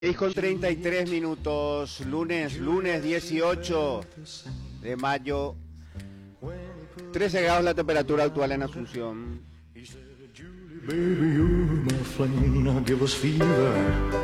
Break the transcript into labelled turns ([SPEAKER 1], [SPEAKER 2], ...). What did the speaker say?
[SPEAKER 1] 6:33, lunes 18 de mayo, 13 grados la temperatura actual en Asunción.
[SPEAKER 2] Baby, you're my flame, now give us fever.